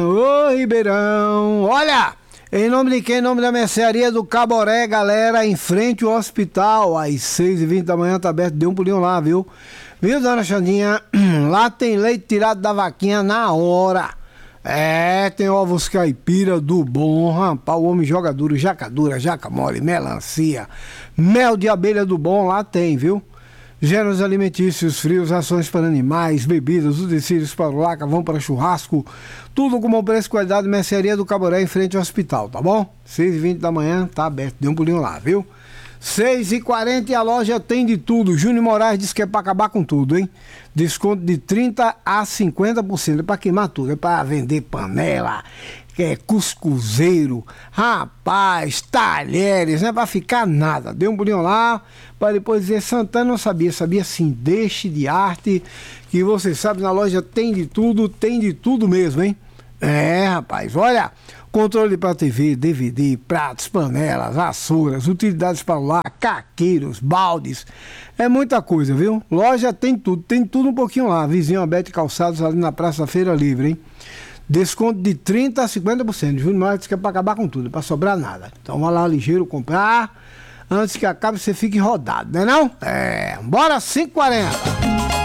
Ô Ribeirão, olha, em nome de quem? Em nome da mercearia do Caboré, galera, em frente ao hospital, às 6h20 da manhã, tá aberto, dê um pulinho lá, viu? Viu, dona Xandinha? Lá tem leite tirado da vaquinha na hora. Tem ovos caipira do bom, rapaz, o homem joga duro, jaca dura, jaca mole, melancia, mel de abelha do bom, lá tem, viu? Gêneros alimentícios, frios, rações para animais, bebidas, utensílios para o lar, carvão para churrasco, tudo com bom preço e qualidade, mercearia do Caboré em frente ao hospital, tá bom? 6h20 da manhã, tá aberto, dê um pulinho lá, viu? 6h40 e a loja tem de tudo. Júnior Moraes disse que é para acabar com tudo, hein? Desconto de 30% a 50%, é para queimar tudo, é para vender panela, cuscuzeiro, rapaz, talheres, não é para ficar nada. Dê um pulinho lá, para depois dizer, Santana não sabia sim, deixe de arte, que você sabe, na loja tem de tudo mesmo, hein? Rapaz, olha, controle para TV, DVD, pratos, panelas, vassouras, utilidades para o lar, caqueiros, baldes, é muita coisa, viu? Loja tem tudo um pouquinho lá, vizinho Abete Calçados, ali na Praça Feira Livre, hein? Desconto de 30% a 50%, Júnior Moraes disse que é para acabar com tudo, para sobrar nada. Então vai lá ligeiro comprar, antes que acabe você fique rodado, né não? Bora 5h40.